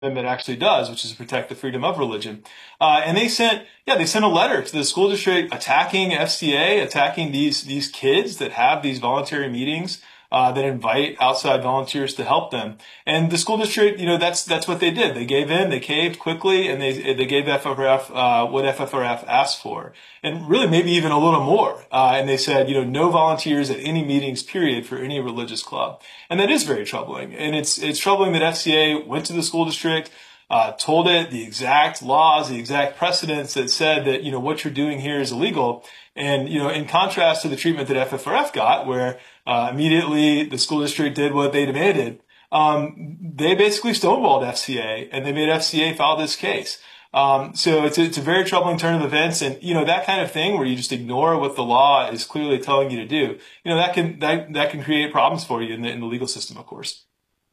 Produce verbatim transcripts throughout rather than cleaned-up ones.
Amendment actually does, which is protect the freedom of religion. Uh, and they sent, yeah, they sent a letter to the school district attacking F C A, attacking these these kids that have these voluntary meetings uh, that invite outside volunteers to help them. And the school district, you know, that's that's what they did. They gave in, they caved quickly, and they they gave F F R F uh, what F F R F asked for, and really maybe even a little more. Uh, and they said, you know, no volunteers at any meetings, period, for any religious club. And that is very troubling. And it's it's troubling that F C A went to the school district, uh, told it the exact laws, the exact precedents that said that, you know, what you're doing here is illegal. And, you know, in contrast to the treatment that F F R F got, where uh, immediately the school district did what they demanded, um, they basically stonewalled F C A, and they made F C A file this case. Um, so it's a, it's a very troubling turn of events, and you know that kind of thing where you just ignore what the law is clearly telling you to do. You know that can that that can create problems for you in the in the legal system, of course.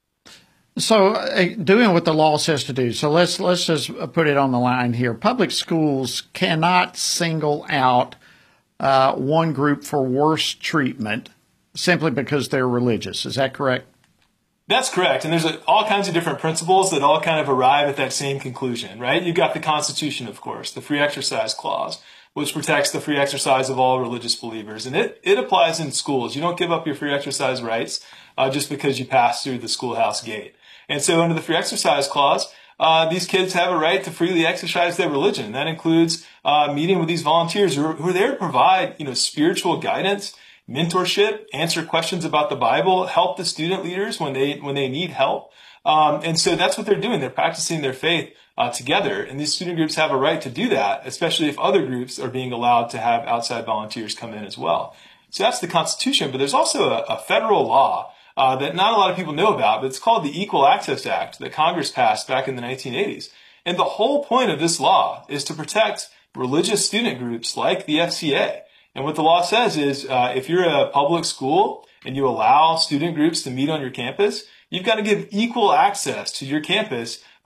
So, uh, doing what the law says to do. So let's let's just put it on the line here. Public schools cannot single out uh, one group for worse treatment simply because they're religious. Is that correct? That's correct. And there's a, all kinds of different principles that all kind of arrive at that same conclusion, right? You've got the Constitution, of course, the Free Exercise Clause, which protects the free exercise of all religious believers. And it, it applies in schools. You don't give up your free exercise rights uh, just because you pass through the schoolhouse gate. And so under the Free Exercise Clause, uh, these kids have a right to freely exercise their religion. That includes uh, meeting with these volunteers who are, who are there to provide, you know, spiritual guidance, mentorship, answer questions about the Bible, help the student leaders when they when they need help. Um, and so that's what they're doing. They're practicing their faith uh, together. And these student groups have a right to do that, especially if other groups are being allowed to have outside volunteers come in as well. So that's the Constitution. But there's also a, a federal law uh, that not a lot of people know about, but it's called the Equal Access Act that Congress passed back in the nineteen eighties. And the whole point of this law is to protect religious student groups like the F C A. And what the law says is uh, if you're a public school and you allow student groups to meet on your campus, you've got to give equal access to your campus